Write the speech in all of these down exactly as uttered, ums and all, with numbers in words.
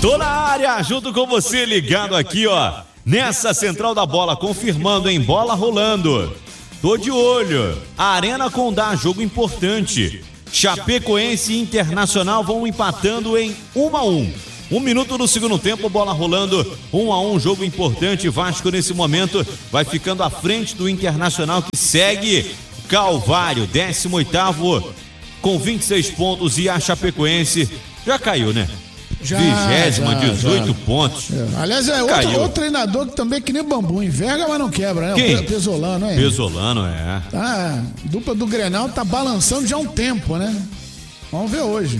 Tô na área, junto com você, ligado aqui, ó, nessa Central da Bola, confirmando, em bola rolando. Tô de olho. Arena Condá, jogo importante. Chapecoense e Internacional vão empatando em um a um. Um minuto no segundo tempo, bola rolando, um a um, jogo importante. Vasco nesse momento vai ficando à frente do Internacional, que segue Calvário, décimo oitavo com vinte e seis pontos, e a Chapecoense já caiu, né? Já, Vigésima, já, dezoito já. pontos. É. Aliás, é outro, outro treinador que também é que nem bambu, enverga, mas não quebra, né? Quem? O Pesolano, é. Pesolano, é. Tá, a dupla do Grenal tá balançando já há um tempo, né? Vamos ver hoje.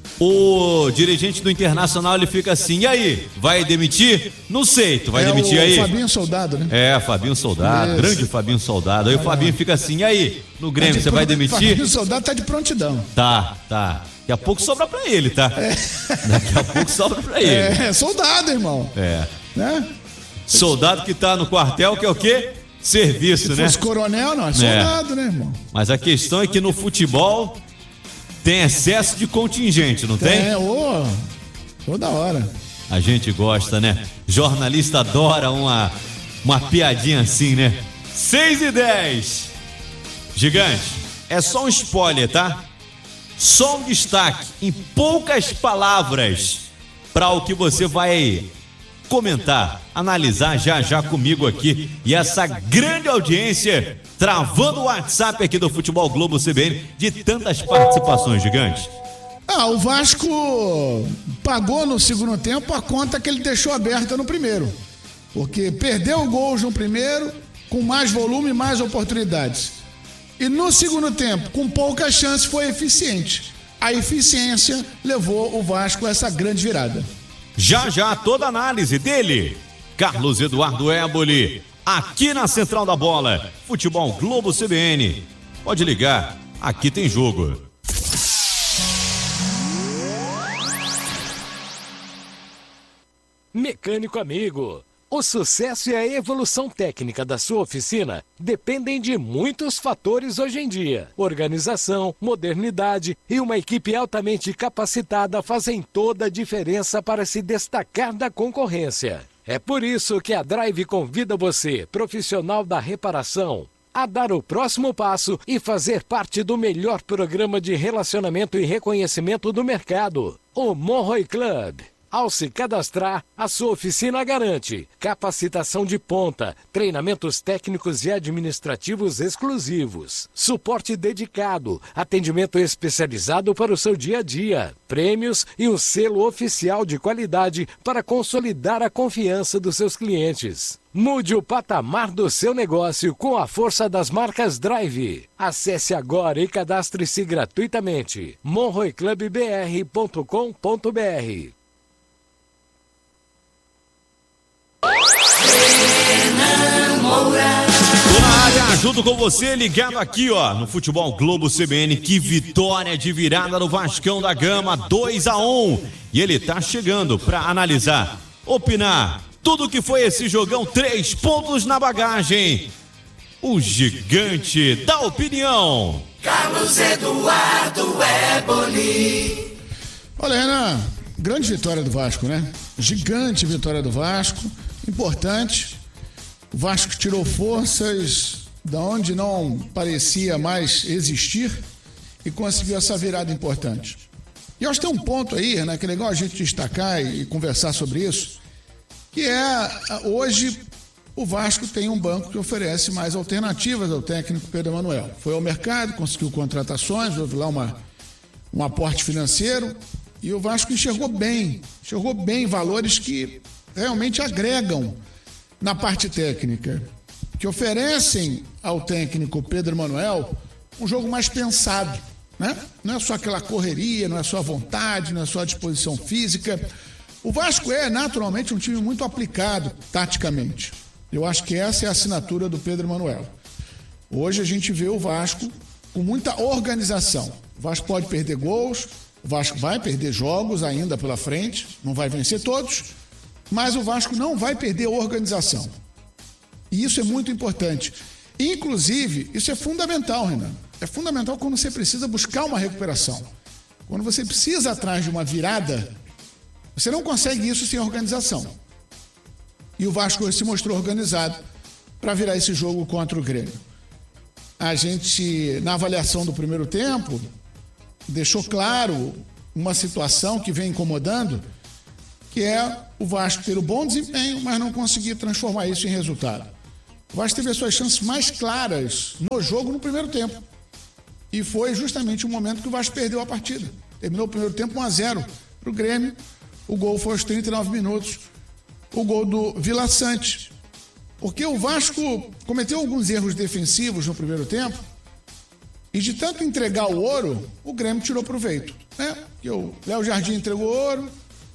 O dirigente do Internacional, ele fica assim, e aí, vai demitir? Não sei, tu vai é demitir o aí? Fabinho Soldado, né? É, Fabinho Soldado, Isso. grande Fabinho Soldado. Aí o Fabinho fica assim, e aí, no Grêmio, Tá de você vai pro- demitir? Fabinho Soldado tá de prontidão. Tá, tá. Daqui a pouco sobra pra ele, tá? É. Daqui a pouco sobra pra ele. É, soldado, irmão. É. Né? Soldado que tá no quartel, que é o quê? Serviço, Se né? fosse coronel, não, é soldado, né, irmão? Mas a questão é que no futebol tem excesso de contingente, não tem? É, ô, toda hora. A gente gosta, né? Jornalista adora uma, uma piadinha assim, né? seis e dez. Gigante, é só um spoiler, tá? Só um destaque, em poucas palavras, para o que você vai comentar, analisar já já comigo aqui. E essa grande audiência travando o WhatsApp aqui do Futebol Globo C B N, de tantas participações, Gigante. Ah, o Vasco pagou no segundo tempo a conta que ele deixou aberta no primeiro. Porque perdeu gols no primeiro, com mais volume e mais oportunidades. E no segundo tempo, com poucas chances, foi eficiente. A eficiência levou o Vasco a essa grande virada. Já já toda a análise dele, Carlos Eduardo Éboli, aqui na Central da Bola, Futebol Globo C B N. Pode ligar, aqui tem jogo. Mecânico amigo, o sucesso e a evolução técnica da sua oficina dependem de muitos fatores hoje em dia. Organização, modernidade e uma equipe altamente capacitada fazem toda a diferença para se destacar da concorrência. É por isso que a Drive convida você, profissional da reparação, a dar o próximo passo e fazer parte do melhor programa de relacionamento e reconhecimento do mercado, o Monroe Club. Ao se cadastrar, a sua oficina garante capacitação de ponta, treinamentos técnicos e administrativos exclusivos, suporte dedicado, atendimento especializado para o seu dia a dia, prêmios e um selo oficial de qualidade para consolidar a confiança dos seus clientes. Mude o patamar do seu negócio com a força das marcas Drive. Acesse agora e cadastre-se gratuitamente. monroe club b r ponto com ponto b r. Tô na área, junto com você, ligado aqui, ó, no Futebol Globo C B N. Que vitória de virada no Vascão da Gama, dois a um. E ele tá chegando pra analisar, opinar tudo que foi esse jogão, três pontos na bagagem. O gigante da opinião, Carlos Eduardo Éboli. Olha, Renan, grande vitória do Vasco, né? Gigante vitória do Vasco, importante. O Vasco tirou forças da onde não parecia mais existir e conseguiu essa virada importante. E eu acho que tem um ponto aí, Renan, que é legal a gente destacar e conversar sobre isso, que é, hoje, o Vasco tem um banco que oferece mais alternativas ao técnico Pedro Emanuel. Foi ao mercado, conseguiu contratações, houve lá uma, um aporte financeiro, e o Vasco enxergou bem, enxergou bem valores que realmente agregam na parte técnica, que oferecem ao técnico Pedro Emanuel um jogo mais pensado, né? Não é só aquela correria, não é só a vontade, não é só a disposição física. O Vasco é naturalmente um time muito aplicado taticamente. Eu acho que essa é a assinatura do Pedro Emanuel. Hoje a gente vê o Vasco com muita organização. O Vasco pode perder gols, o Vasco vai perder jogos ainda pela frente, não vai vencer todos, mas o Vasco não vai perder a organização. E isso é muito importante. Inclusive, isso é fundamental, Renan. É fundamental quando você precisa buscar uma recuperação. Quando você precisa atrás de uma virada, Você não consegue isso sem organização. E o Vasco se mostrou organizado para virar esse jogo contra o Grêmio. A gente, na avaliação do primeiro tempo, deixou claro uma situação que vem incomodando, que é o Vasco ter um bom desempenho, mas não conseguir transformar isso em resultado. O Vasco teve as suas chances mais claras no jogo no primeiro tempo. E foi justamente o momento que o Vasco perdeu a partida. Terminou o primeiro tempo um a zero para o Grêmio. O gol foi aos trinta e nove minutos. O gol do Vila Sante. Porque o Vasco cometeu alguns erros defensivos no primeiro tempo. E de tanto entregar o ouro, o Grêmio tirou proveito. Né? Porque o Léo Jardim entregou ouro,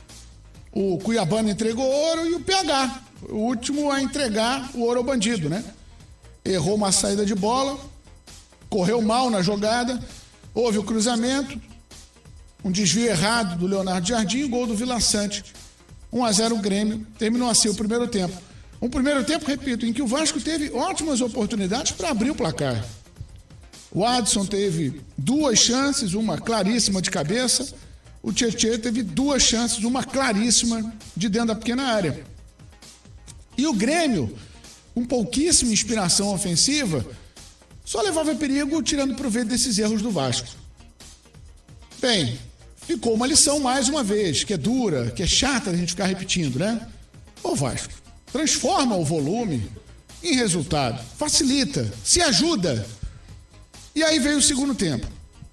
o Cuiabano entregou ouro e o P H, o último a entregar o ouro ao bandido, né? Errou uma saída de bola, correu mal na jogada, houve o cruzamento, um desvio errado do Leonardo Jardim, gol do Vila Sante. um a zero o Grêmio, terminou assim o primeiro tempo. Um primeiro tempo, repito, em que o Vasco teve ótimas oportunidades para abrir o placar. O Adson teve duas chances, uma claríssima de cabeça. O Tietê teve duas chances, uma claríssima de dentro da pequena área. E o Grêmio, com pouquíssima inspiração ofensiva, só levava perigo tirando proveito desses erros do Vasco. Bem, ficou uma lição mais uma vez, que é dura, que é chata a gente ficar repetindo, né? Ô Vasco, transforma o volume em resultado, facilita, se ajuda. E aí veio o segundo tempo.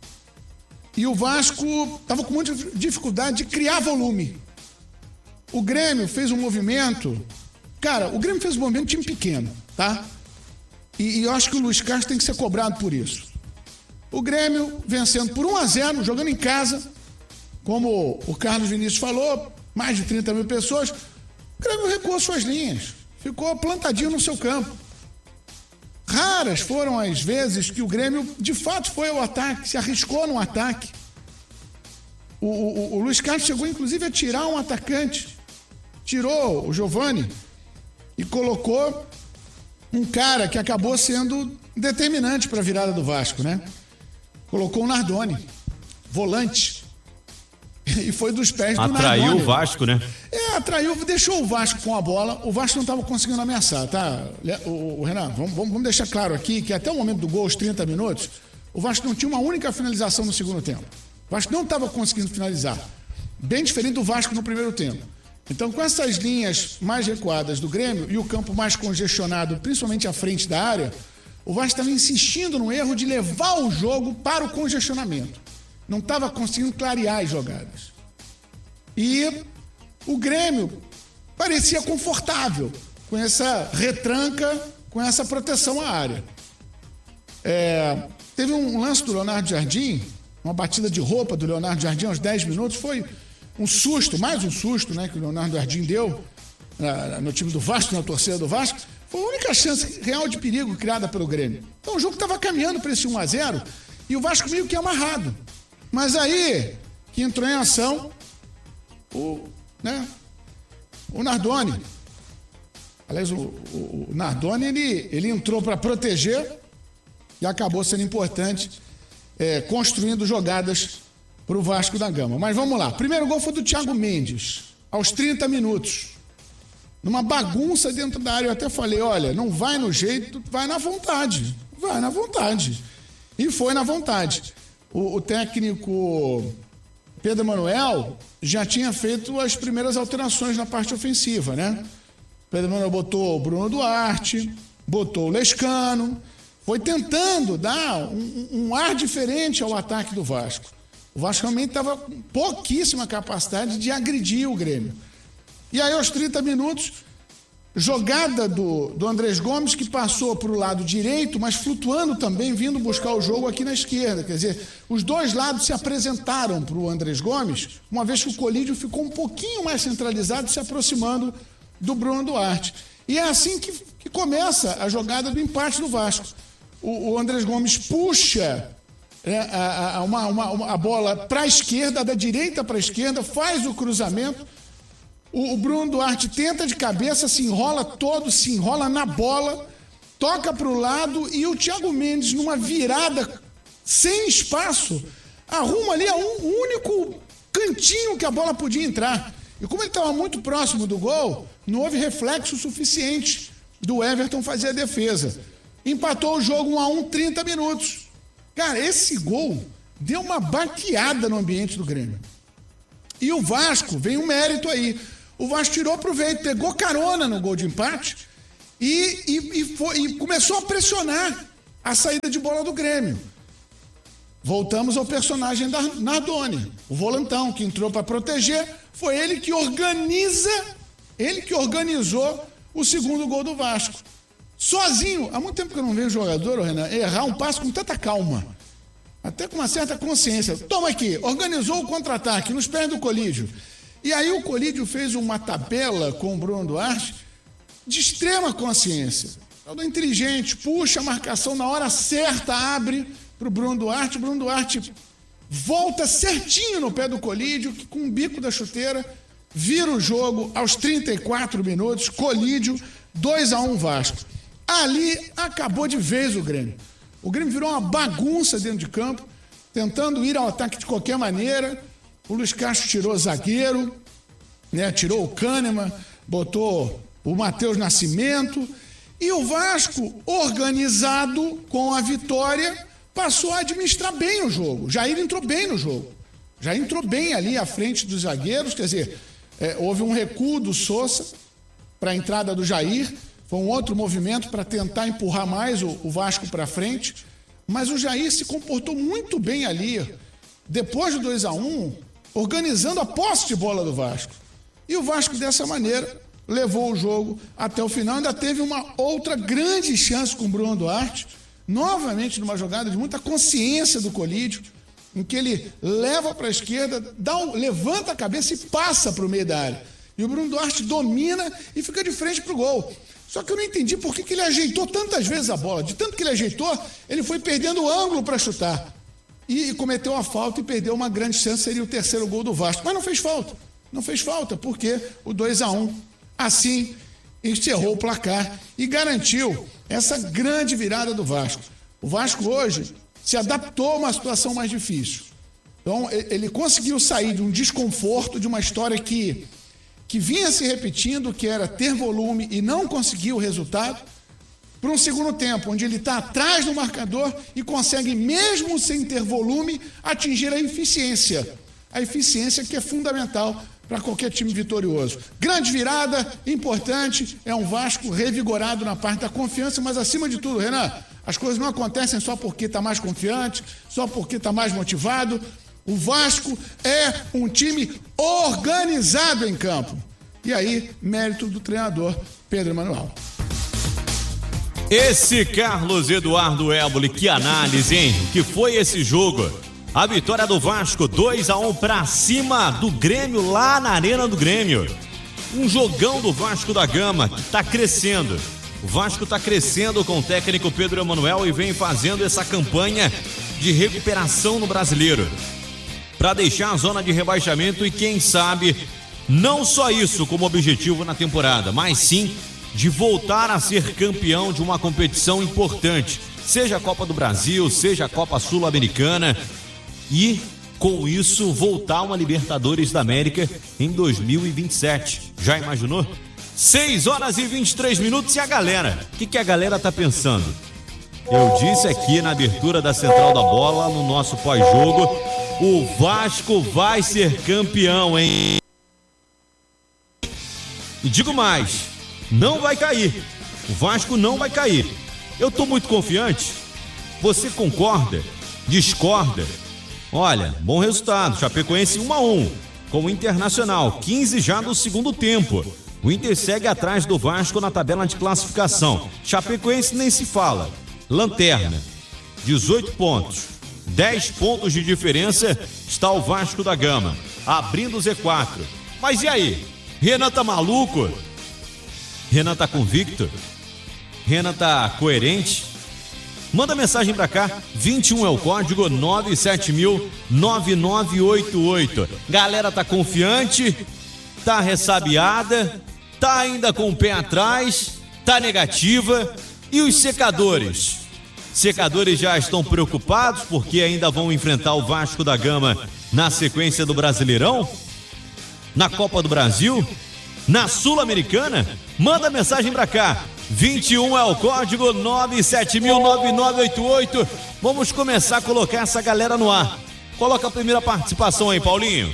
E o Vasco estava com muita dificuldade de criar volume. O Grêmio fez um movimento... Cara, o Grêmio fez um movimento de time pequeno, tá? E, e eu acho que o Luiz Castro tem que ser cobrado por isso. O Grêmio vencendo por um a zero, jogando em casa. Como o Carlos Vinícius falou, mais de trinta mil pessoas. O Grêmio recuou suas linhas. Ficou plantadinho no seu campo. Raras foram as vezes que o Grêmio, de fato, foi ao ataque, se arriscou no ataque. O, o, o Luiz Carlos chegou, inclusive, a tirar um atacante. Tirou o Giovani e colocou um cara que acabou sendo determinante para a virada do Vasco, né? Colocou o Nardoni, volante. E foi dos pés do Nardoni. Atraiu o Vasco, né? É, atraiu, deixou o Vasco com a bola. O Vasco não estava conseguindo ameaçar, tá? O, o Renan, vamos, vamos deixar claro aqui que até o momento do gol, os trinta minutos, o Vasco não tinha uma única finalização no segundo tempo. O Vasco não estava conseguindo finalizar. Bem diferente do Vasco no primeiro tempo. Então, com essas linhas mais recuadas do Grêmio e o campo mais congestionado, principalmente à frente da área, o Vasco estava insistindo no erro de levar o jogo para o congestionamento. Não estava conseguindo clarear as jogadas. E o Grêmio parecia confortável com essa retranca, com essa proteção à área. É, teve um lance do Leonardo Jardim, uma batida de roupa do Leonardo Jardim aos dez minutos, foi um susto, mais um susto, né, que o Leonardo Jardim deu na, no time do Vasco, na torcida do Vasco. Foi a única chance real de perigo criada pelo Grêmio. Então o jogo estava caminhando para esse um a zero e o Vasco meio que amarrado. Mas aí que entrou em ação o, né, o Nardoni. Aliás, o, o, o Nardoni ele, ele entrou para proteger e acabou sendo importante, é, construindo jogadas para o Vasco da Gama. Mas vamos lá. Primeiro gol foi do Thiago Mendes, aos trinta minutos. Numa bagunça dentro da área. Eu até falei, olha, não vai no jeito, vai na vontade. Vai na vontade. E foi na vontade. O, o técnico Pedro Manuel já tinha feito as primeiras alterações na parte ofensiva, né? Pedro Manuel botou o Bruno Duarte, botou o Lescano, foi tentando dar um, um ar diferente ao ataque do Vasco. O Vasco realmente estava com pouquíssima capacidade de agredir o Grêmio. E aí, aos trinta minutos, jogada do, do Andrés Gomes, que passou para o lado direito, mas flutuando também, vindo buscar o jogo aqui na esquerda. Quer dizer, os dois lados se apresentaram para o Andrés Gomes, uma vez que o Colídio ficou um pouquinho mais centralizado, se aproximando do Bruno Duarte. E é assim que, que começa a jogada do empate do Vasco. O, o Andrés Gomes puxa é, a, a, uma, uma, uma, a bola para a esquerda, da direita para a esquerda, faz o cruzamento. O, o Bruno Duarte tenta de cabeça, se enrola todo, se enrola na bola, toca para o lado e o Thiago Mendes, numa virada sem espaço, arruma ali a um único cantinho que a bola podia entrar. E como ele estava muito próximo do gol, não houve reflexo suficiente do Everton fazer a defesa. Empatou o jogo um a um, trinta minutos. Cara, esse gol deu uma baqueada no ambiente do Grêmio. E o Vasco, vem um mérito aí. O Vasco tirou proveito, pegou carona no gol de empate e, e, e, foi, e começou a pressionar a saída de bola do Grêmio. Voltamos ao personagem da Nardoni, o volantão que entrou para proteger. Foi ele que organiza, ele que organizou o segundo gol do Vasco. Sozinho, há muito tempo que eu não vejo o jogador, Renan, errar um passo com tanta calma, até com uma certa consciência. Toma aqui, organizou o contra-ataque nos pés do Colídio. E aí o Colídio fez uma tabela com o Bruno Duarte de extrema consciência. Todo inteligente, puxa a marcação na hora certa, abre para o Bruno Duarte. O Bruno Duarte volta certinho no pé do Colídio, que com o bico da chuteira vira o jogo aos trinta e quatro minutos. Colídio, dois a um Vasco. Ali acabou de vez o Grêmio. O Grêmio virou uma bagunça dentro de campo, tentando ir ao ataque de qualquer maneira. O Luiz Castro tirou zagueiro, né? Tirou o Kahneman, botou o Matheus Nascimento. E o Vasco, organizado com a vitória, passou a administrar bem o jogo. Jair entrou bem no jogo. Jair entrou bem ali à frente dos zagueiros. Quer dizer, é, houve um recuo do Sousa para a entrada do Jair. Foi um outro movimento para tentar empurrar mais o, o Vasco para frente. Mas o Jair se comportou muito bem ali, depois do dois a um, organizando a posse de bola do Vasco. E o Vasco, dessa maneira, levou o jogo até o final. Ainda teve uma outra grande chance com o Bruno Duarte, novamente numa jogada de muita consciência do Colídio, em que ele leva para a esquerda, dá um, levanta a cabeça e passa para o meio da área. E o Bruno Duarte domina e fica de frente para o gol. Só que eu não entendi por que, que ele ajeitou tantas vezes a bola. De tanto que ele ajeitou, ele foi perdendo o ângulo para chutar. E, e cometeu a falta e perdeu uma grande chance, seria o terceiro gol do Vasco. Mas não fez falta. Não fez falta, porque o dois a um, assim, encerrou o placar e garantiu essa grande virada do Vasco. O Vasco hoje se adaptou a uma situação mais difícil. Então, ele conseguiu sair de um desconforto, de uma história que... que vinha se repetindo, que era ter volume e não conseguiu o resultado, para um segundo tempo, onde ele está atrás do marcador e consegue, mesmo sem ter volume, atingir a eficiência. A eficiência que é fundamental para qualquer time vitorioso. Grande virada, importante, é um Vasco revigorado na parte da confiança, mas acima de tudo, Renan, as coisas não acontecem só porque está mais confiante, só porque está mais motivado. O Vasco é um time organizado em campo. E aí, mérito do treinador Pedro Emanuel. Esse Carlos Eduardo Éboli, que análise, hein? Que foi esse jogo? A vitória do Vasco, dois a um pra cima do Grêmio, lá na Arena do Grêmio. Um jogão do Vasco da Gama, que tá crescendo. O Vasco tá crescendo com o técnico Pedro Emanuel e vem fazendo essa campanha de recuperação no Brasileiro, para deixar a zona de rebaixamento e, quem sabe, não só isso como objetivo na temporada, mas sim de voltar a ser campeão de uma competição importante, seja a Copa do Brasil, seja a Copa Sul-Americana, e, com isso, voltar a uma Libertadores da América em dois mil e vinte e sete. Já imaginou? seis horas e vinte e três minutos e a galera, o que, que a galera tá pensando? Eu disse aqui na abertura da Central da Bola, no nosso pós-jogo, o Vasco vai ser campeão, hein? E digo mais, não vai cair. O Vasco não vai cair. Eu tô muito confiante. Você concorda? Discorda? Olha, bom resultado. Chapecoense um a um com o Internacional, quinze já no segundo tempo. O Inter segue atrás do Vasco na tabela de classificação. Chapecoense nem se fala. Lanterna, dezoito pontos. dez pontos de diferença está o Vasco da Gama, abrindo o Z quatro. Mas e aí? Renan tá maluco? Renan tá convicto? Renan tá coerente? Manda mensagem pra cá, vinte e um é o código, nove sete mil nove nove oito oito. Galera tá confiante? Tá ressabiada? Tá ainda com o pé atrás? Tá negativa? E os secadores? Secadores já estão preocupados porque ainda vão enfrentar o Vasco da Gama na sequência do Brasileirão? Na Copa do Brasil? Na Sul-Americana? Manda mensagem pra cá. vinte e um é o código nove sete mil nove nove oito oito. Vamos começar a colocar essa galera no ar. Coloca a primeira participação aí, Paulinho.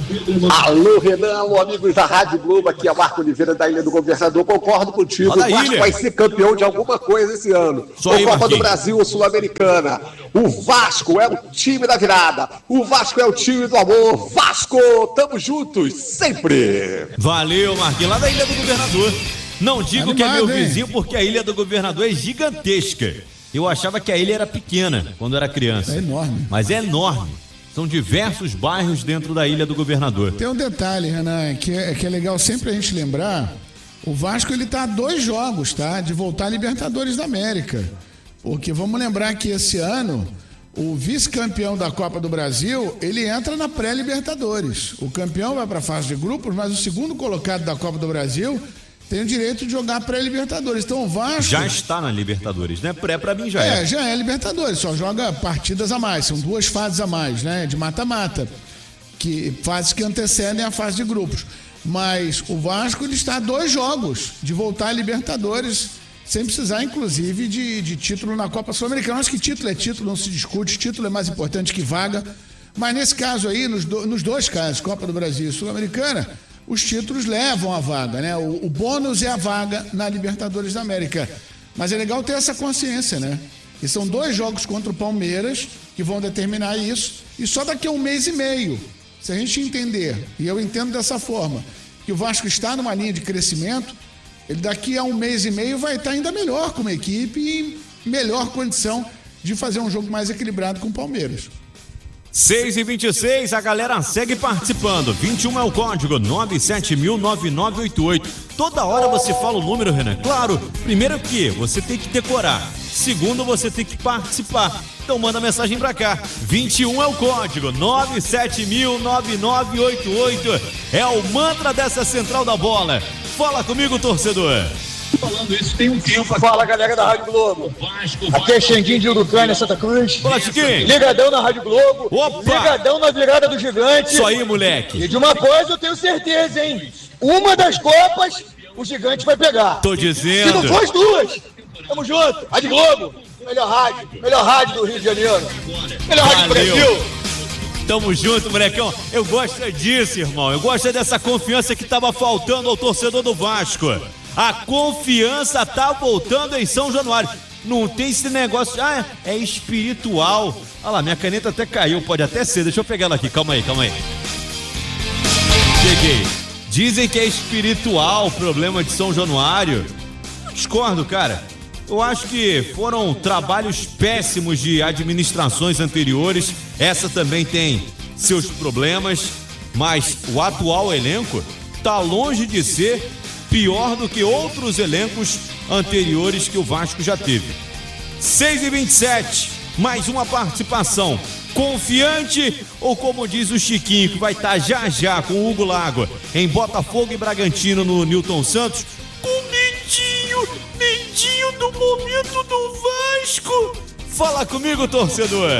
Alô, Renan, alô, amigos da Rádio Globo, aqui é o Marco Oliveira da Ilha do Governador. Concordo contigo, o Vasco vai ser campeão de alguma coisa esse ano. Só aí, Copa do Brasil ou Sul-Americana. O Vasco é o time da virada. O Vasco é o time do amor. Vasco, tamo juntos sempre. Valeu, Marquinhos, lá da Ilha do Governador. Não digo Animado, que é meu hein? vizinho, porque a Ilha do Governador é gigantesca. Eu achava que a ilha era pequena quando era criança. É enorme. Mas é enorme. São diversos bairros dentro da Ilha do Governador. Tem um detalhe, Renan, que é, que é legal sempre a gente lembrar. O Vasco, ele tá a dois jogos, tá? De voltar à Libertadores da América. Porque vamos lembrar que esse ano, o vice-campeão da Copa do Brasil, ele entra na pré-Libertadores. O campeão vai para a fase de grupos, mas o segundo colocado da Copa do Brasil tem o direito de jogar pré-Libertadores. Então o Vasco... Já está na Libertadores, né? Pré pra mim já é. É, já é Libertadores, só joga partidas a mais. São duas fases a mais, né? De mata-mata. Que, fases que antecedem a fase de grupos. Mas o Vasco, ele está a dois jogos de voltar à Libertadores, sem precisar, inclusive, de, de título na Copa Sul-Americana. Acho que título é título, não se discute. Título é mais importante que vaga. Mas nesse caso aí, nos, do, nos dois casos, Copa do Brasil e Sul-Americana, os títulos levam a vaga, né? O, o bônus é a vaga na Libertadores da América. Mas é legal ter essa consciência, né? E são dois jogos contra o Palmeiras que vão determinar isso. E só daqui a um mês e meio, se a gente entender, e eu entendo dessa forma, que o Vasco está numa linha de crescimento, ele daqui a um mês e meio vai estar ainda melhor como equipe e em melhor condição de fazer um jogo mais equilibrado com o Palmeiras. seis e vinte e seis, a galera segue participando. vinte e um é o código nove sete mil nove nove oito oito. Toda hora você fala o número, Renan. Claro, primeiro que você tem que decorar. Segundo, você tem que participar. Então manda mensagem pra cá. vinte e um é o código nove sete mil nove nove oito oito. É o mantra dessa central da bola. Fala comigo, torcedor. Falando isso tem um tempo. Fala, galera da Rádio Globo. Aqui é Xanguinho de Urucânia, Santa Cruz. Fala, Chiquinho. Ligadão na Rádio Globo. Opa. Ligadão na virada do gigante. Isso aí, moleque. E de uma coisa eu tenho certeza, hein? Uma das Copas o gigante vai pegar. Tô dizendo. Se não for as duas. Tamo junto. Rádio Globo. Melhor rádio. Melhor rádio do Rio de Janeiro. Melhor rádio do Brasil. Tamo junto, molecão. Eu gosto disso, irmão. Eu gosto dessa confiança que tava faltando ao torcedor do Vasco. A confiança tá voltando em São Januário. Não tem esse negócio, ah, é espiritual. Olha lá, minha caneta até caiu, pode até ser. Deixa eu pegar ela aqui, calma aí, calma aí. Peguei. Dizem que é espiritual o problema de São Januário. Eu discordo, cara. Eu acho que foram trabalhos péssimos de administrações anteriores. Essa também tem seus problemas, mas o atual elenco tá longe de ser pior do que outros elencos anteriores que o Vasco já teve. seis e vinte e sete, mais uma participação. Confiante ou, como diz o Chiquinho, que vai estar já já com o Hugo Lago em Botafogo e Bragantino no Newton Santos, com medinho, medinho do momento do Vasco. Fala comigo, torcedor.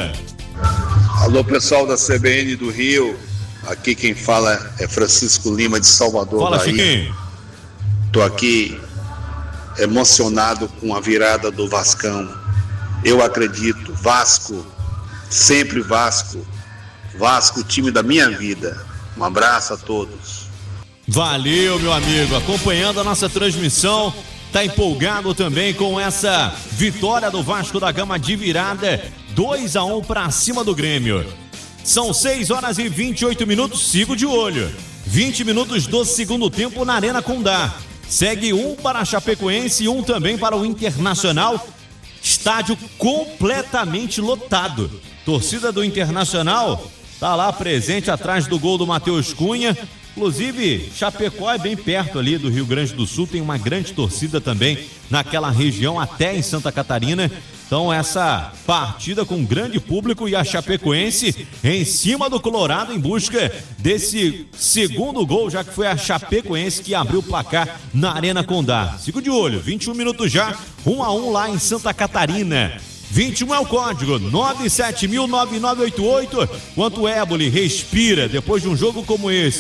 Alô, pessoal da C B N do Rio. Aqui quem fala é Francisco Lima de Salvador, Fala, Bahia. Chiquinho. Tô aqui emocionado com a virada do Vascão. Eu acredito, Vasco, sempre Vasco. Vasco, time da minha vida. Um abraço a todos. Valeu, meu amigo, acompanhando a nossa transmissão, tá empolgado também com essa vitória do Vasco da Gama de virada, dois a um para cima do Grêmio. São seis horas e vinte e oito minutos, sigo de olho. vinte minutos do segundo tempo na Arena Condá. Segue um para a Chapecoense e um também para o Internacional. Estádio completamente lotado. Torcida do Internacional tá lá presente atrás do gol do Matheus Cunha. Inclusive, Chapecó é bem perto ali do Rio Grande do Sul. Tem uma grande torcida também naquela região, até em Santa Catarina. Então essa partida com um grande público e a Chapecoense em cima do Colorado em busca desse segundo gol, já que foi a Chapecoense que abriu o placar na Arena Condá. Sigo de olho, vinte e um minutos já, um a um lá em Santa Catarina. vinte e um é o código, nove sete mil nove nove oito oito. Quanto o Éboli respira depois de um jogo como esse.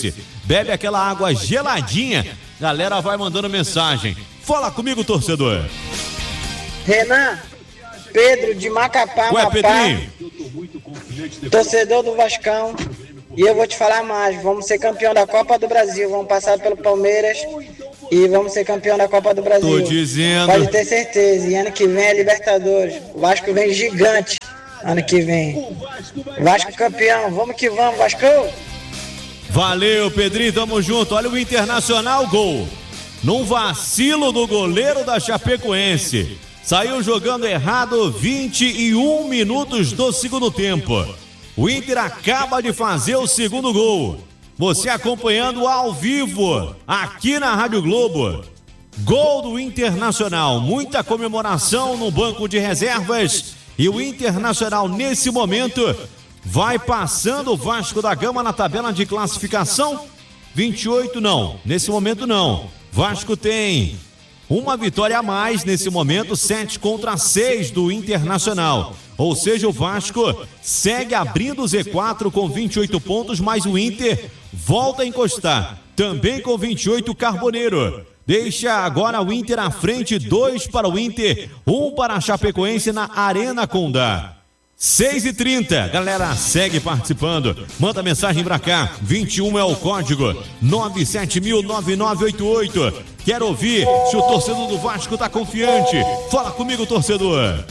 bebe aquela água geladinha. Galera vai mandando mensagem. Fala comigo, torcedor. Renan, Pedro de Macapá, Ué, Pedrinho. Torcedor do Vascão. E eu vou te falar mais, vamos ser campeão da Copa do Brasil, vamos passar pelo Palmeiras e vamos ser campeão da Copa do Brasil. Tô dizendo. Pode ter certeza, e ano que vem é Libertadores. O Vasco vem gigante ano que vem. Vasco campeão, vamos que vamos, Vascão. Valeu, Pedrinho, tamo junto. Olha o Internacional, gol. Num vacilo do goleiro da Chapecoense. Saiu jogando errado vinte e um minutos do segundo tempo. O Inter acaba de fazer o segundo gol. Você acompanhando ao vivo, aqui na Rádio Globo. Gol do Internacional. Muita comemoração no banco de reservas. E o Internacional, nesse momento, vai passando o Vasco da Gama na tabela de classificação. vinte e oito não, nesse momento não. Vasco tem uma vitória a mais nesse momento, sete contra seis do Internacional. Ou seja, o Vasco segue abrindo o Z quatro com vinte e oito pontos, mas o Inter volta a encostar, também com vinte e oito, Carboneiro. Deixa agora o Inter à frente, dois para o Inter, um para a Chapecoense na Arena Condá. seis e trinta, galera, segue participando, manda mensagem pra cá, vinte e um é o código, nove sete mil nove nove oito oito, quero ouvir se o torcedor do Vasco tá confiante, fala comigo, torcedor.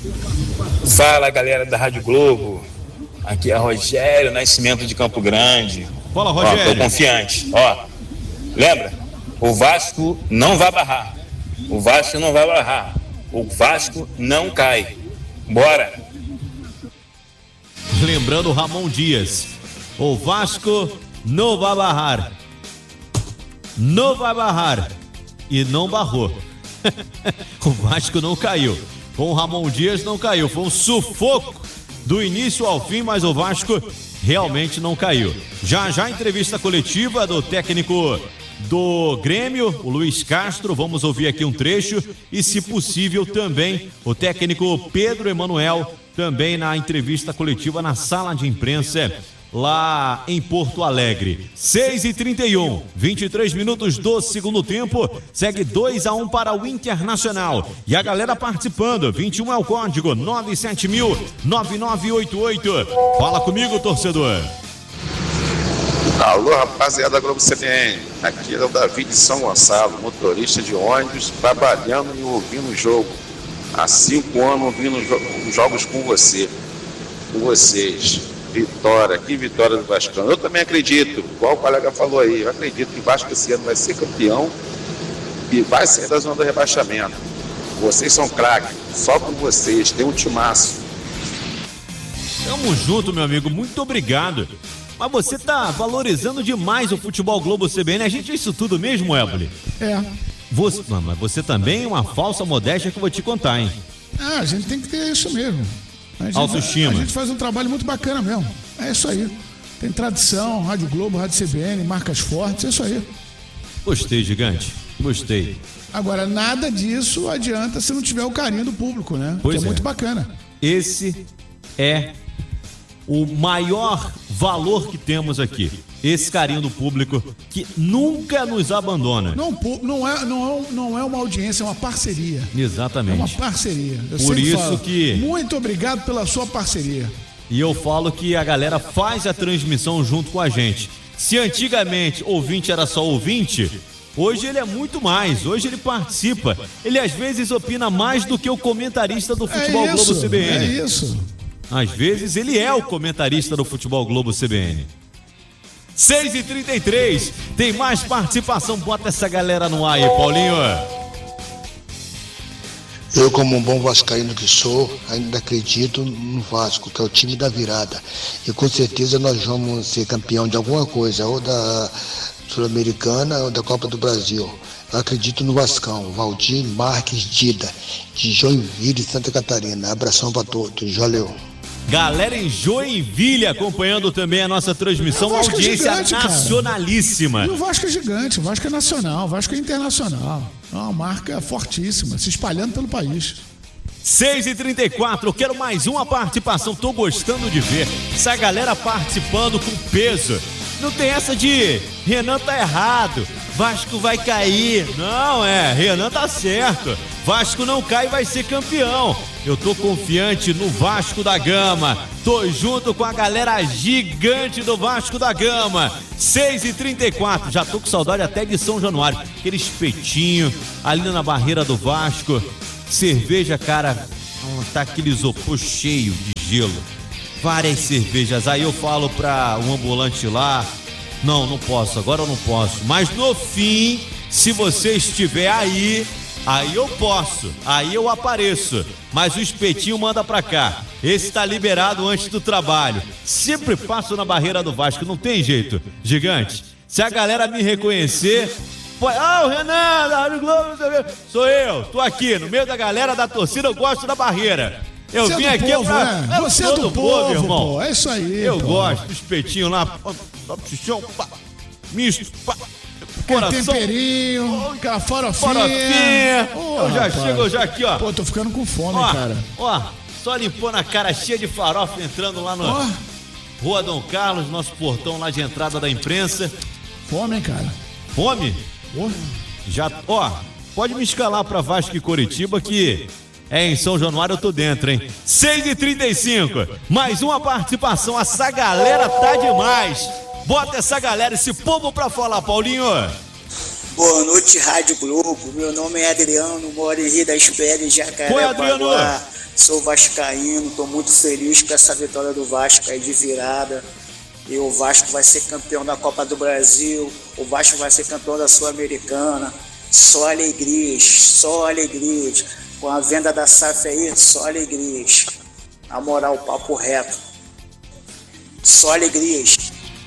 Fala, galera da Rádio Globo, aqui é Rogério Nascimento de Campo Grande. Fala, Rogério. Ó, tô confiante, ó, lembra, o Vasco não vai barrar, o Vasco não vai barrar, o Vasco não cai, bora. Lembrando o Ramon Dias, o Vasco não vai barrar, não vai barrar, e não barrou. O Vasco não caiu, com o Ramon Dias não caiu, foi um sufoco do início ao fim, mas o Vasco realmente não caiu. Já já entrevista coletiva do técnico do Grêmio, o Luiz Castro, vamos ouvir aqui um trecho e, se possível, também o técnico Pedro Emanuel, também na entrevista coletiva na sala de imprensa lá em Porto Alegre. seis e trinta e um, vinte e três minutos do segundo tempo, segue dois a um para o Internacional. E a galera participando, vinte e um é o código, nove sete mil nove nove oito oito. Fala comigo, torcedor. Alô, rapaziada da Globo C B N, aqui é o Davi de São Gonçalo, motorista de ônibus, trabalhando e ouvindo o jogo. Há cinco anos ouvindo os jogos com você, com vocês. Vitória, que vitória do Vasco. Eu também acredito, igual o colega falou aí, eu acredito que o Vasco esse ano vai ser campeão e vai sair da zona do rebaixamento. Vocês são craques, só com vocês, tem um timaço. Tamo junto, meu amigo, muito obrigado. Mas você tá valorizando demais o Futebol Globo C B N. A gente é isso tudo mesmo, Éboli? É. Você, mas você também é uma falsa modéstia que eu vou te contar, hein? Ah, a gente tem que ter isso mesmo. A gente, autoestima. A gente faz um trabalho muito bacana mesmo. É isso aí. Tem tradição, Rádio Globo, Rádio C B N, marcas fortes, é isso aí. Gostei, gigante. Gostei. Agora, nada disso adianta se não tiver o carinho do público, né? Pois que é, é muito bacana. Esse é o maior valor que temos aqui. Esse carinho do público que nunca nos abandona. Não, não, é, não, é, não é uma audiência, é uma parceria. Exatamente. É uma parceria. Eu Por isso falo, que... Muito obrigado pela sua parceria. E eu falo que a galera faz a transmissão junto com a gente. Se antigamente ouvinte era só ouvinte, hoje ele é muito mais. Hoje ele participa. Ele às vezes opina mais do que o comentarista do Futebol é isso, Globo C B N. É isso. Às vezes ele é o comentarista do Futebol Globo C B N. seis e trinta e três, tem mais participação, bota essa galera no ar aí, Paulinho. Eu, como um bom vascaíno que sou, ainda acredito no Vasco, que é o time da virada. E com certeza nós vamos ser campeão de alguma coisa, ou da Sul-Americana ou da Copa do Brasil. Eu acredito no Vascão, Valdir Marques Dida, de Joinville, Santa Catarina. Abração para todos, valeu. Galera em Joinville acompanhando também a nossa transmissão, uma audiência é gigante, nacionalíssima. Cara. E o Vasco é gigante, o Vasco é nacional, o Vasco é internacional. É uma marca fortíssima, se espalhando pelo país. seis e trinta e quatro, eu quero mais uma participação, tô gostando de ver essa galera participando com peso. Não tem essa de Renan tá errado, Vasco vai cair. Não, é, Renan tá certo. Vasco não cai e vai ser campeão. Eu tô confiante no Vasco da Gama. Tô junto com a galera gigante do Vasco da Gama. seis e trinta e quatro. Já tô com saudade até de São Januário. Aquele espetinho ali na barreira do Vasco. Cerveja, cara, tá aquele isopor cheio de gelo. Várias cervejas. Aí eu falo pra um ambulante lá, não, não posso, agora eu não posso. Mas no fim, se você estiver aí, aí eu posso, aí eu apareço. Mas o espetinho manda pra cá. Esse tá liberado antes do trabalho. Sempre passo na barreira do Vasco, não tem jeito. Gigante, se a galera me reconhecer... Ah, o Renan, da Rádio Globo, sou eu, tô aqui no meio da galera da torcida, eu gosto da barreira. Eu Você vim é aqui povo, pra... né? Você é do, do povo, povo, irmão. Pô, é isso aí. Eu pô. gosto do espetinho lá, misto, pá, coração, temperinho, aquela farofinha. farofinha. Oh, eu já rapaz. chego já aqui, ó. Pô, tô ficando com fome, ó, cara. Ó, só limpando a cara cheia de farofa, entrando lá no oh. Rua Dom Carlos, nosso portão lá de entrada da imprensa. Fome, hein, cara? Fome? Oh. Já, ó, pode me escalar pra Vasco e Coritiba que é em São Januário, eu tô dentro, hein? seis e trinta e cinco, mais uma participação, essa galera tá demais. Bota essa galera, esse povo pra falar, Paulinho. Boa noite, Rádio Globo, meu nome é Adriano, moro em Rio das Pedras, Jacarepaguá. Sou vascaíno, tô muito feliz com essa vitória do Vasco aí de virada. E o Vasco vai ser campeão da Copa do Brasil, o Vasco vai ser campeão da Sul-Americana. Só alegrias, só alegrias. Com a venda da S A F aí, só alegrias. Na moral, papo reto. Só alegrias.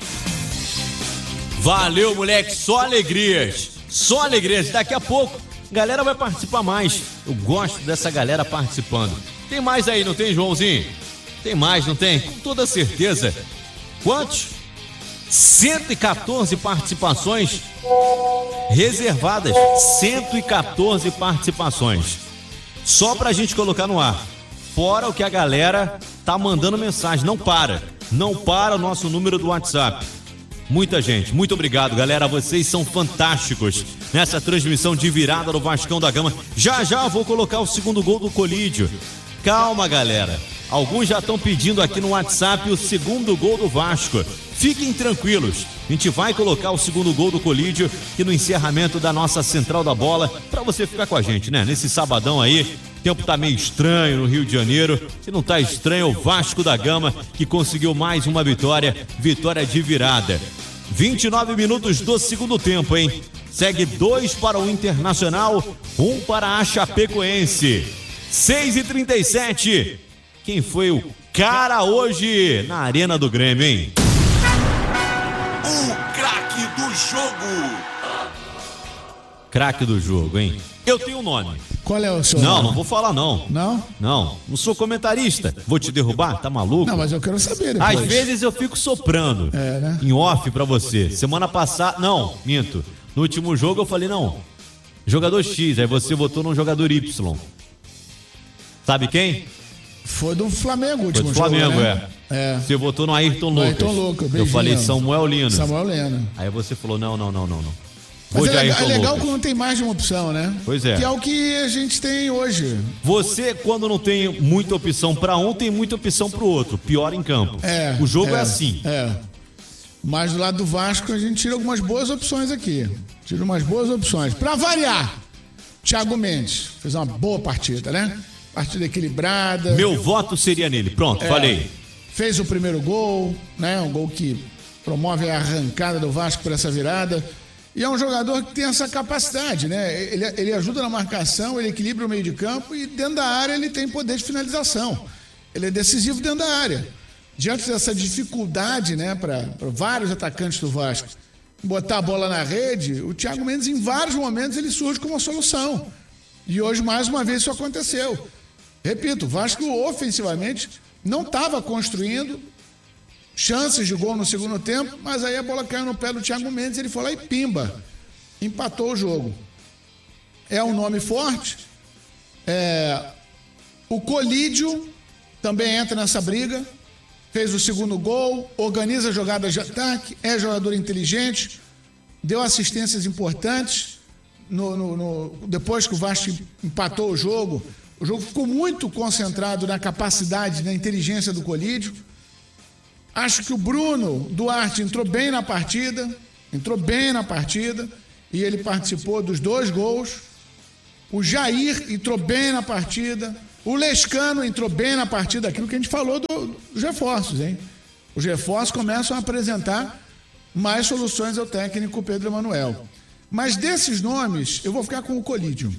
Valeu, moleque, só alegrias. Só alegrias. Daqui a pouco, a galera vai participar mais. Eu gosto dessa galera participando. Tem mais aí, não tem, Joãozinho? Tem mais, não tem? Com toda certeza. Quantos? cento e quatorze participações reservadas. cento e quatorze participações. Só pra gente colocar no ar. Fora o que a galera tá mandando mensagem. Não para. Não para o nosso número do WhatsApp. Muita gente. Muito obrigado, galera. Vocês são fantásticos nessa transmissão de virada do Vascão da Gama. Já já vou colocar o segundo gol do Colídio. Calma, galera. Alguns já estão pedindo aqui no WhatsApp o segundo gol do Vasco. Fiquem tranquilos, a gente vai colocar o segundo gol do Colídio aqui no encerramento da nossa Central da Bola, pra você ficar com a gente, né? Nesse sabadão aí, o tempo tá meio estranho no Rio de Janeiro, se não tá estranho é o Vasco da Gama, que conseguiu mais uma vitória, vitória de virada. vinte e nove minutos do segundo tempo, hein? Segue dois para o Internacional, um para a Chapecoense. seis e trinta e sete. Quem foi o cara hoje na Arena do Grêmio, hein? O craque do jogo. Craque do jogo, hein? Eu tenho um nome. Qual é o seu Não, nome? não vou falar não. Não? Não, não sou comentarista. Vou te derrubar? Tá maluco? Não, mas eu quero saber depois. Às vezes eu fico soprando é, né? em off pra você. Semana passada, não, minto. No último jogo eu falei, não, jogador X, aí você votou num jogador Y. Sabe quem? Foi do Flamengo o último Foi do Flamengo, jogo, né? é. é. Você votou no Ayrton Lucas. Ayrton Lucas, eu falei Samuel Lino. Samuel Lino. Aí você falou, não, não, não, não, não. Mas Vou é, de legal, é legal Lucas. quando tem mais de uma opção, né? Pois é. Que é o que a gente tem hoje. Você, quando não tem muita opção para um, tem muita opção para o outro. Pior em campo. É. O jogo é, é assim. É. Mas do lado do Vasco a gente tira algumas boas opções aqui. Tira umas boas opções. Para variar, Thiago Mendes fez uma boa partida, né? Partida equilibrada. Meu voto seria nele. Pronto, é, falei. Fez o primeiro gol, né? Um gol que promove a arrancada do Vasco por essa virada. E é um jogador que tem essa capacidade, né? Ele, ele ajuda na marcação, ele equilibra o meio de campo e dentro da área ele tem poder de finalização. Ele é decisivo dentro da área. Diante dessa dificuldade, né, para vários atacantes do Vasco botar a bola na rede, o Thiago Mendes em vários momentos ele surge como uma solução. E hoje mais uma vez isso aconteceu. Repito, o Vasco ofensivamente não estava construindo chances de gol no segundo tempo, mas aí a bola caiu no pé do Thiago Mendes, ele foi lá e pimba, empatou o jogo. É um nome forte. É... O Colídio também entra nessa briga. fez o segundo gol, organiza jogadas de ataque, é jogador inteligente, deu assistências importantes. No, no, no, depois que o Vasco empatou o jogo, o jogo ficou muito concentrado na capacidade, na inteligência do Colídio. Acho que o Bruno Duarte entrou bem na partida, entrou bem na partida, e ele participou dos dois gols. O Jair entrou bem na partida. O Lescano entrou bem na partida, aquilo que a gente falou do, dos reforços, hein? Os reforços começam a apresentar mais soluções ao técnico Pedro Emanuel. Mas desses nomes, eu vou ficar com o Colídio.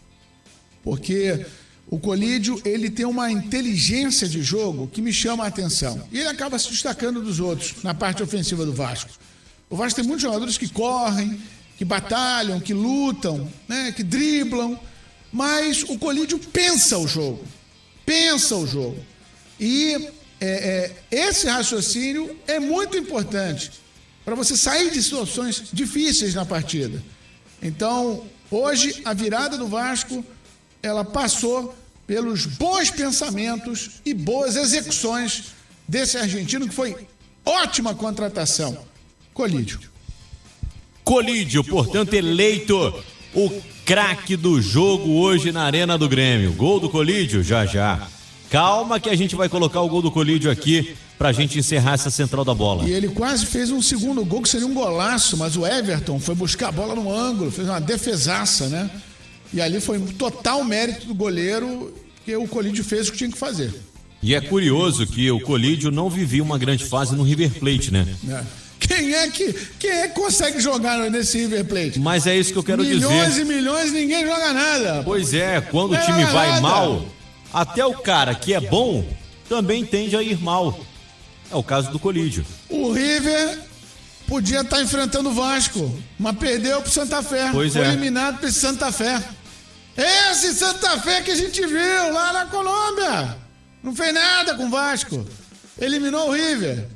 Porque o Colídio, ele tem uma inteligência de jogo que me chama a atenção. E ele acaba se destacando dos outros na parte ofensiva do Vasco. O Vasco tem muitos jogadores que correm, que batalham, que lutam, né, que driblam. Mas o Colídio pensa o jogo. Pensa o jogo. E é, é, esse raciocínio é muito importante para você sair de situações difíceis na partida. Então, hoje, a virada do Vasco, ela passou pelos bons pensamentos e boas execuções desse argentino, que foi ótima contratação. Colídio. Colídio, portanto, eleito o craque do jogo hoje na Arena do Grêmio. Gol do Colídio, já já. Calma que a gente vai colocar o gol do Colídio aqui pra gente encerrar essa central da bola. E ele quase fez um segundo gol que seria um golaço, mas o Everton foi buscar a bola no ângulo, fez uma defesaça, né? E ali foi um total mérito do goleiro, que o Colídio fez o que tinha que fazer. E é curioso que o Colídio não vivia uma grande fase no River Plate, né? É. Quem é que, quem é que consegue jogar nesse River Plate? Mas é isso que eu quero milhões dizer. Milhões e milhões, ninguém joga nada. Pois é, quando não o time vai nada. mal, até o cara que é bom também tende a ir mal. É o caso do Colídio. O River podia estar enfrentando o Vasco, mas perdeu pro Santa Fé. Pois Foi é. eliminado pro Santa Fé. Esse Santa Fé que a gente viu lá na Colômbia. Não fez nada com o Vasco. Eliminou o River.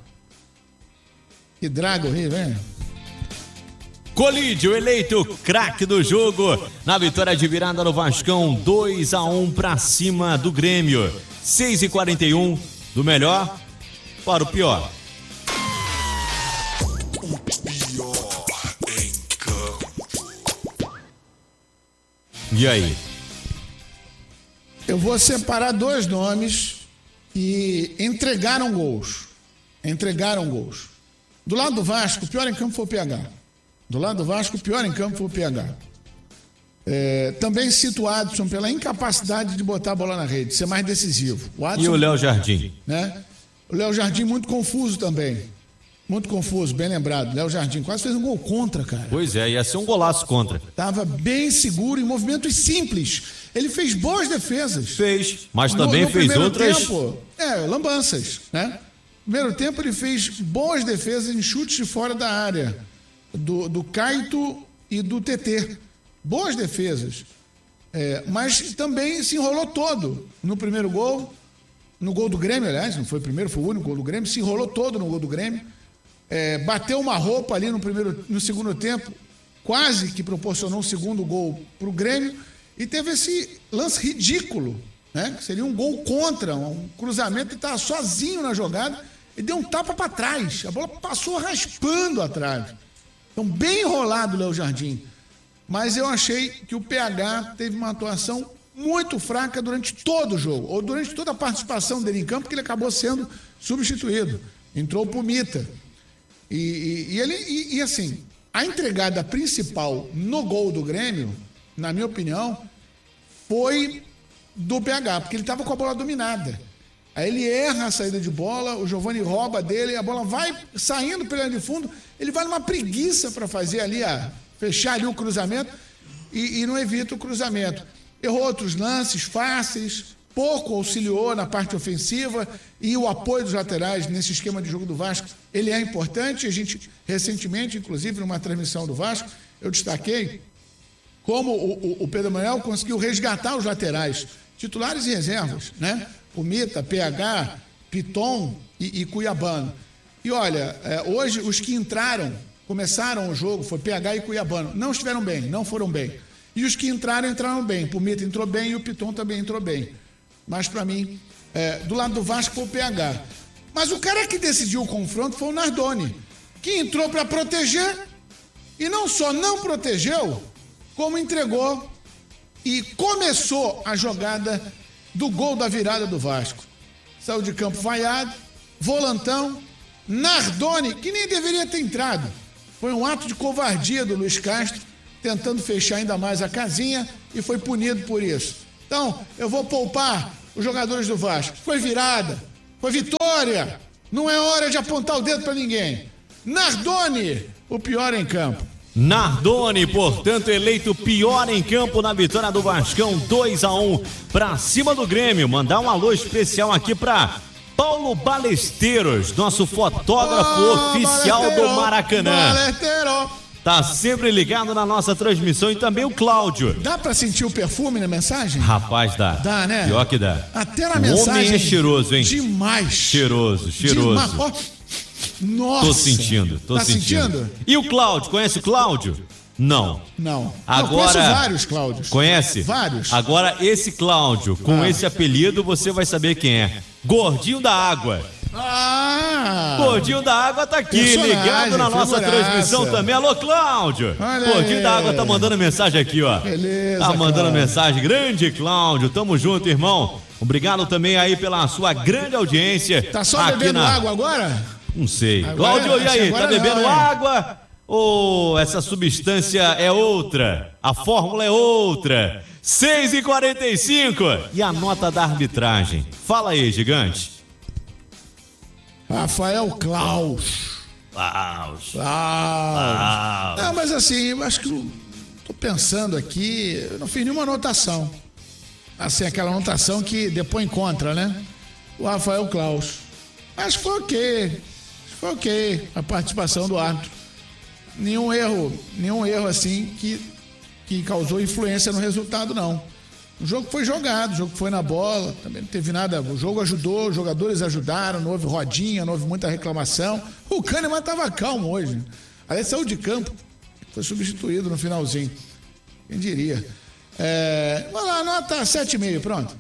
Que draga o River, hein? Colídio, eleito craque do jogo na vitória de virada no Vascão, dois a um pra cima do Grêmio. seis e quarenta e um, do melhor para o pior. O pior em campo. E aí? Eu vou separar dois nomes que entregaram gols. Entregaram gols. Do lado do Vasco, o pior em campo foi o P H. Do lado do Vasco, o pior em campo foi o P H. É, também cito o Adson pela incapacidade de botar a bola na rede, ser mais decisivo. O Adson, e o Léo Jardim? Né? O Léo Jardim muito confuso também. Muito confuso, bem lembrado. Léo Jardim quase fez um gol contra, cara. Pois é, ia ser um golaço contra. Tava bem seguro, em movimentos simples. Ele fez boas defesas. Fez, mas também no, no fez outras... Tempo, é, lambanças, né? No primeiro tempo ele fez boas defesas em chutes de fora da área. Do, do Caito e do T T. Boas defesas. É, mas também se enrolou todo no primeiro gol. No gol do Grêmio, aliás, não foi o primeiro, foi o único gol do Grêmio. Se enrolou todo no gol do Grêmio. É, bateu uma roupa ali no, primeiro, no segundo tempo. Quase que proporcionou um segundo gol para o Grêmio. E teve esse lance ridículo, né? Que seria um gol contra, um cruzamento que estava sozinho na jogada. E deu um tapa para trás. A bola passou raspando a trave. Então, bem enrolado o Léo Jardim. Mas eu achei que o P H teve uma atuação muito fraca durante todo o jogo. Ou durante toda a participação dele em campo, porque ele acabou sendo substituído. Entrou o Pumita. E, e, e, ele, e, e assim, a entregada principal no gol do Grêmio, na minha opinião, foi do P H, porque ele estava com a bola dominada. Aí ele erra a saída de bola, o Giovani rouba dele, a bola vai saindo pela linha de fundo, ele vai numa preguiça para fazer ali, a, fechar ali o cruzamento e, e não evita o cruzamento. Errou outros lances fáceis, pouco auxiliou na parte ofensiva e o apoio dos laterais nesse esquema de jogo do Vasco, ele é importante. A gente, recentemente, inclusive numa transmissão do Vasco, eu destaquei como o, o, o Pedro Manuel conseguiu resgatar os laterais, titulares e reservas, né? O Mita, P H, Piton e, e Cuiabano. E olha, é, hoje os que entraram, começaram o jogo, foi P H e Cuiabano, não estiveram bem, não foram bem. E os que entraram, entraram bem. O Mita entrou bem e o Piton também entrou bem. Mas para mim, é, do lado do Vasco foi o P H. Mas o cara que decidiu o confronto foi o Nardoni, que entrou para proteger e não só não protegeu, como entregou e começou a jogada do gol da virada do Vasco. Saiu de campo vaiado, volantão, Nardoni, que nem deveria ter entrado. Foi um ato de covardia do Luiz Castro, tentando fechar ainda mais a casinha e foi punido por isso. Então, eu vou poupar os jogadores do Vasco. Foi virada, foi vitória. Não é hora de apontar o dedo para ninguém. Nardoni, o pior em campo. Nardoni, portanto, eleito pior em campo na vitória do Vascão, dois a um para cima do Grêmio. Mandar um alô especial aqui para Paulo Balesteiros, nosso fotógrafo oh, oficial Balesteiro, do Maracanã. Balesteiro. Tá sempre ligado na nossa transmissão e também o Cláudio. Dá pra sentir o perfume na mensagem? Rapaz, dá. Dá, né? Pior que dá. Até na o mensagem. O homem é cheiroso, hein? Demais. Cheiroso, cheiroso. Demais. Nossa. Tô sentindo, tô tá sentindo. sentindo. E o Cláudio, conhece o Cláudio? Não. Não. Agora, eu conheço vários Cláudios. Conhece? Vários. Agora, esse Cláudio, com ah. esse apelido, você vai saber quem é. Gordinho da Água. Ah! Gordinho da Água tá aqui, ligado na nossa figuraça. Transmissão também. Alô, Cláudio! Olha Gordinho aí. da Água tá mandando mensagem aqui, ó. Beleza, tá mandando Cláudio. mensagem. Grande Cláudio, tamo junto, irmão. Obrigado também aí pela sua grande audiência. Tá só aqui bebendo na... água agora? Não sei. Agora, Cláudio, e aí? Tá bebendo não, água? Ou essa substância é outra? A fórmula é outra? seis e quarenta e cinco. E a nota da arbitragem? Fala aí, gigante. Rafael Klaus. Klaus. Klaus. Não, mas assim, eu acho que eu tô pensando aqui, eu não fiz nenhuma anotação. Assim, aquela anotação que depois encontra, né? O Rafael Klaus. Acho que foi ok. Acho que foi ok a participação do árbitro. Nenhum erro, nenhum erro assim que, que causou influência no resultado, não. O jogo foi jogado, o jogo foi na bola, também não teve nada. O jogo ajudou, os jogadores ajudaram, não houve rodinha, não houve muita reclamação. O Kahneman estava calmo hoje. Aí saiu de campo, foi substituído no finalzinho. Quem diria? É, vamos lá, nota sete e meio, pronto.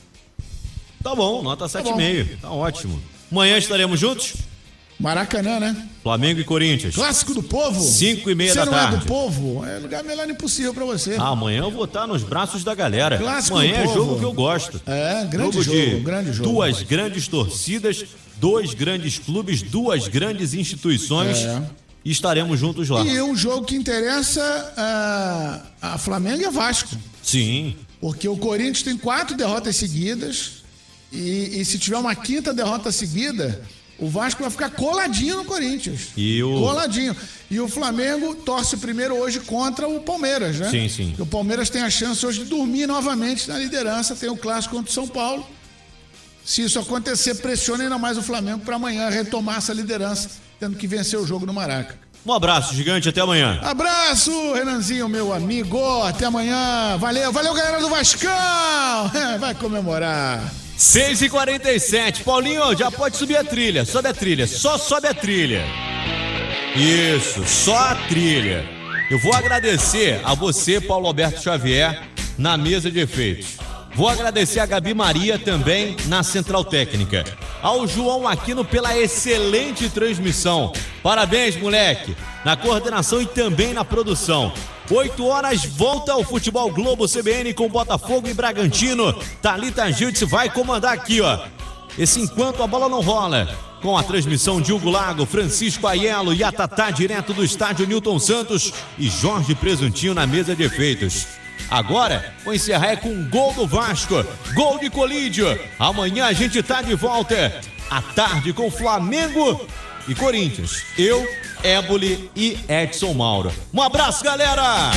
Tá bom, nota sete e meio, tá ótimo. Amanhã estaremos juntos? Maracanã, né? Flamengo e Corinthians. Clássico do povo. Cinco e meia da tarde. Você não é do povo? É lugar melhor impossível pra você. Ah, amanhã eu vou estar nos braços da galera. Clássico amanhã do é povo. jogo que eu gosto. É, grande jogo, jogo, de grande jogo. Duas grandes torcidas, dois grandes clubes, duas grandes instituições. É. E estaremos juntos lá. E é um jogo que interessa a, a Flamengo e a Vasco. Sim. Porque o Corinthians tem quatro derrotas seguidas e, e se tiver uma quinta derrota seguida, o Vasco vai ficar coladinho no Corinthians. E o... Coladinho. E o Flamengo torce primeiro hoje contra o Palmeiras, né? Sim, sim. O Palmeiras tem a chance hoje de dormir novamente na liderança, tem o clássico contra o São Paulo. Se isso acontecer, pressione ainda mais o Flamengo para amanhã retomar essa liderança, tendo que vencer o jogo no Maraca. Um abraço, gigante, até amanhã. Abraço, Renanzinho, meu amigo. Até amanhã. Valeu, valeu, galera do Vascão. Vai comemorar. seis e quarenta e sete. Paulinho, já pode subir a trilha. Sobe a trilha, só sobe a trilha. Isso, só a trilha. Eu vou agradecer a você, Paulo Alberto Xavier, na mesa de efeitos. Vou agradecer a Gabi Maria também na Central Técnica. Ao João Aquino pela excelente transmissão. Parabéns, moleque. Na coordenação e também na produção. oito horas, volta ao Futebol Globo C B N com Botafogo e Bragantino. Thalita Gildes vai comandar aqui, ó. Esse Enquanto a Bola Não Rola. Com a transmissão de Hugo Lago, Francisco Aiello e a Tatá direto do estádio Newton Santos e Jorge Presuntinho na mesa de efeitos. Agora, vou encerrar com um gol do Vasco, gol de Colídio. Amanhã a gente tá de volta à tarde com Flamengo e Corinthians. Eu, Éboli e Edson Mauro. Um abraço, galera!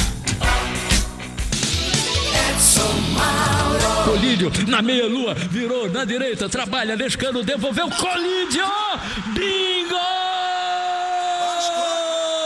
Edson Mauro. Colídio na meia-lua, virou na direita, trabalha, Lescano devolveu, Colídio! Bingo!